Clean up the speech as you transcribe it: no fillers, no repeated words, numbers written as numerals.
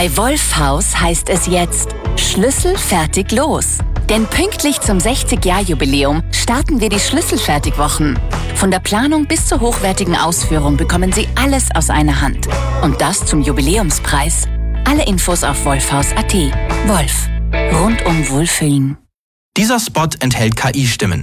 Bei Wolfhaus heißt es jetzt Schlüssel fertig los. Denn pünktlich zum 60-Jahr-Jubiläum starten wir die Schlüsselfertigwochen. Von der Planung bis zur hochwertigen Ausführung bekommen Sie alles aus einer Hand. Und das zum Jubiläumspreis. Alle Infos auf wolfhaus.at. Wolf. Rundum Wohlfühlen. Dieser Spot enthält KI-Stimmen.